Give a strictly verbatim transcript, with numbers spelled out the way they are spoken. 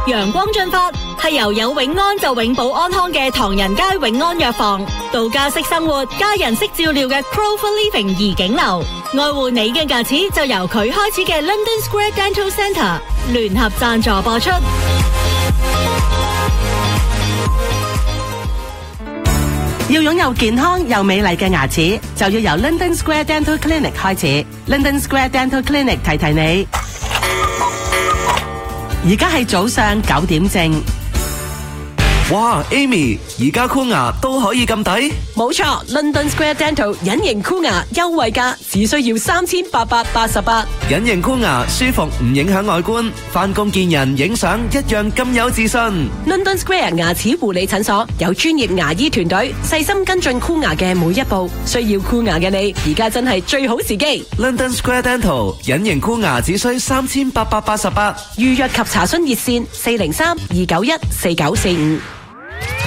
陽光進發係由有永安就永保安康嘅唐人街永安藥房，度假式生活家人式照料嘅 Clover Living 怡景樓，愛護你嘅牙齒就由佢開始嘅 London Square Dental Centre 聯合贊助播出。 要擁有健康又美麗嘅牙齒，就要由 London Square Dental Clinic 開始。London Square Dental Clinic 提提你，而家係早上九點正。 哇 ，Amy， 而家箍牙都可以咁抵？ 冇錯 ，London Square Dental 隱形箍牙優惠價只需要三千八百八十八。 隱形箍牙舒服唔影響外觀，返工見人影相一樣咁有自信。 London Square 牙齒護理診所有專業牙醫團隊細心跟進箍牙嘅每一步，需要箍牙嘅你而家真係最好時機。 London Square Dental 隱形箍牙只需三千八百八十八， 預約及查詢熱線四零三二九一四九四五。